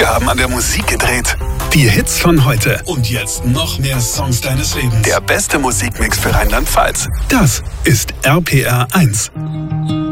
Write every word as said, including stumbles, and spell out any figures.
Wir haben an der Musik gedreht. Die Hits von heute. Und jetzt noch mehr Songs deines Lebens. Der beste Musikmix für Rheinland-Pfalz. Das ist R P R eins.